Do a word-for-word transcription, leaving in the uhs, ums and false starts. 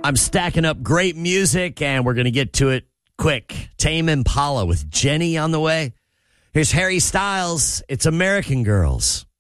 I'm stacking up great music, and we're going to get to it quick. Tame Impala with Jenny on the way. Here's Harry Styles. It's American Girls.